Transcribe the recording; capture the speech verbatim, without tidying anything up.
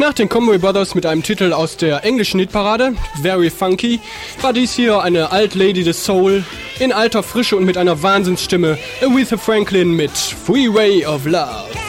Nach den Conway Brothers mit einem Titel aus der englischen Hitparade, Very Funky, war dies hier eine Alt Lady des Soul, in alter Frische und mit einer Wahnsinnsstimme, Aretha Franklin mit Freeway of Love.